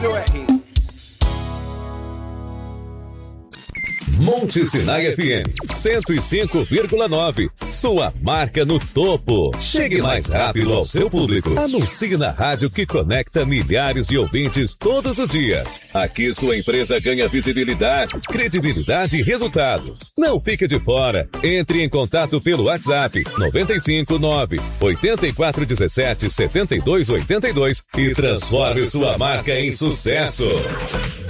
Monte Sinai FM 105,9. Sua marca no topo. Chegue mais rápido ao seu público. Anuncie na rádio que conecta milhares de ouvintes todos os dias. Aqui sua empresa ganha visibilidade, credibilidade e resultados. Não fique de fora. Entre em contato pelo WhatsApp 959 8417 7282 e transforme sua marca em sucesso.